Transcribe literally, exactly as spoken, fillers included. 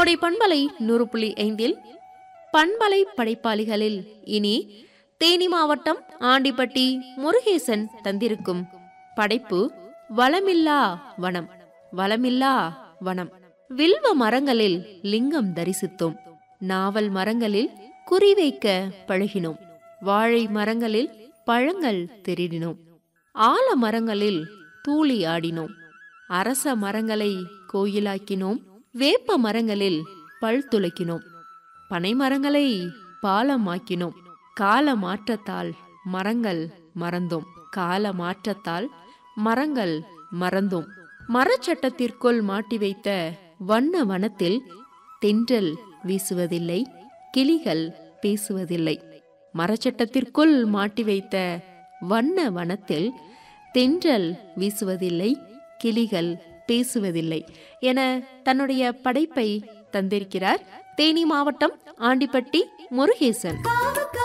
கோடை பண்பலை நூறு புள்ளி ஐந்தில் பண்பலை படைப்பாளிகளில் இனி தேனி மாவட்டம் ஆண்டிப்பட்டி முருகேசன் தந்திருக்கும் படைப்பு வளமில்லா வனம். வளமில்லா வனம். வில்வ மரங்களில் லிங்கம் தரிசித்தோம். நாவல் மரங்களில் குறிவைக்க பழகினோம். வாழை மரங்களில் பழங்கள் திருடினோம். ஆல மரங்களில் தூளி ஆடினோம். அரச மரங்களை கோயிலாக்கினோம். வேப்ப மரங்களில் பல் துளைக்கினோம். பனை மரங்களை பாலமாக்கினோம். கால மாற்றத்தால் மரங்கள் மறந்தோம். கால மாற்றத்தால் மரங்கள் மறந்தோம். மரச்சட்டத்திற்குள் மாட்டி வைத்த வண்ண வனத்தில் தென்றல் வீசுவதில்லை, கிளிகள் பேசுவதில்லை. மரச்சட்டத்திற்குள் மாட்டி வைத்த வண்ண வனத்தில் தென்றல் வீசுவதில்லை, கிளிகள் பேசுவதில்லை என தன்னுடைய படைப்பை தந்திருக்கிறார் தேனி மாவட்டம் ஆண்டிப்பட்டி முருகேசன்.